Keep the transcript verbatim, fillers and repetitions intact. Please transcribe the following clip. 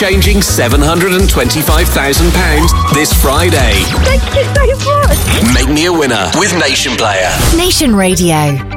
life-changing seven hundred twenty-five thousand pounds this Friday. Thank you so much. Make me a winner with Nation Player. Nation Radio.